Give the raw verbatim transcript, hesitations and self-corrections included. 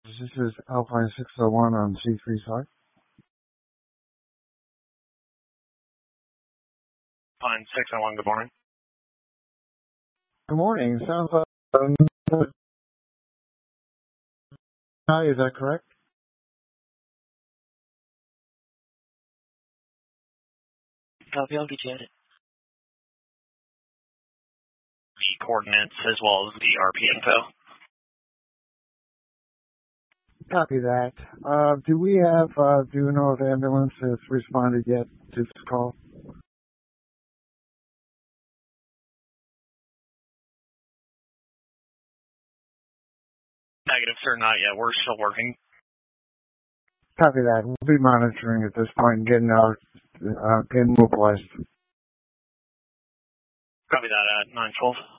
This is Alpine six oh one on C three side. Alpine six oh one, good morning. Good morning. Sounds like um, hi, is that correct? Copy, I'll get you at it. The coordinates as well as the R P info. Copy that. Uh, do we have, uh, do you know if the ambulance has responded yet to this call? Negative, sir, not yet. We're still working. Copy that. We'll be monitoring at this point and getting out, uh, getting mobilized. Copy that at nine twelve.